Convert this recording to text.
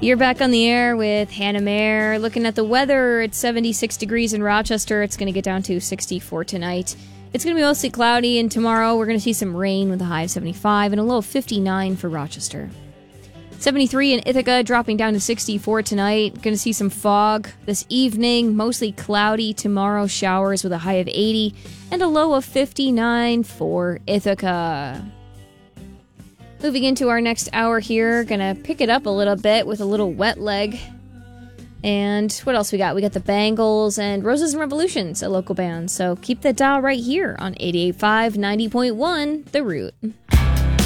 You're back on the air with Hannah Mayer. Looking at the weather, it's 76 degrees in Rochester. It's going to get down to 64 tonight. It's going to be mostly cloudy, and tomorrow we're going to see some rain with a high of 75 and a low of 59 for Rochester. 73 in Ithaca, dropping down to 64 tonight. Going to see some fog this evening, mostly cloudy. Tomorrow, showers with a high of 80 and a low of 59 for Ithaca. Moving into our next hour here, gonna pick it up a little bit with a little wet leg. And what else we got? We got the Bangles and Roses and Revolutions, a local band. So keep that dial right here on 88.5, 90.1, The Root.